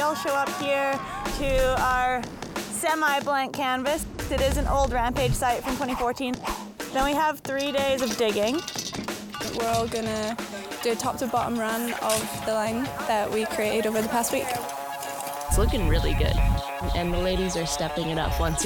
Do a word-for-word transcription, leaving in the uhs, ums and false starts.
all show up here to our semi-blank canvas. It is an old Rampage site from twenty fourteen. Then we have three days of digging. We're all gonna do a top to bottom run of the line that we created over the past week. It's looking really good, and the ladies are stepping it up once